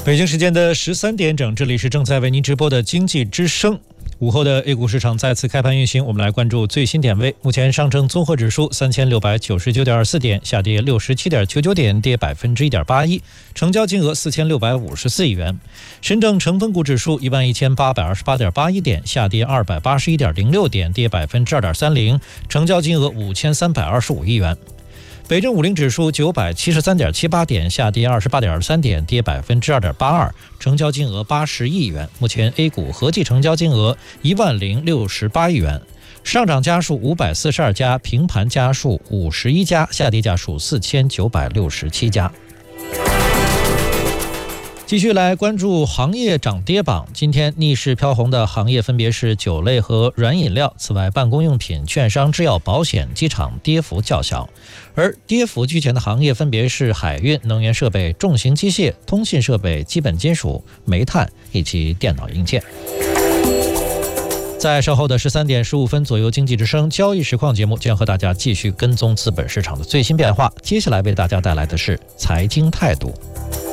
北京时间的13点整，这里是正在为您直播的经济之声。午后的 A 股市场再次开盘运行，我们来关注最新点位。目前上证综合指数3699.24点，下跌67.99点，跌1.81%，成交金额4654亿元。深证成分股指数11828.81点，下跌281.06点，跌2.30%，成交金额5325亿元。北证50指数973.78点，下跌28.23点，跌2.82%，成交金额80亿元。目前 A 股合计成交金额10068亿元。上涨家数542家，平盘家数51家，下跌家数4967家。继续来关注行业涨跌榜，今天逆势飘红的行业分别是酒类和软饮料，此外办公用品、券商、制药、保险、机场跌幅较小，而跌幅居前的行业分别是海运、能源设备、重型机械、通信设备、基本金属、煤炭以及电脑硬件。在稍后的13点15分左右，经济之声交易实况节目将和大家继续跟踪资本市场的最新变化，接下来为大家带来的是财经态度。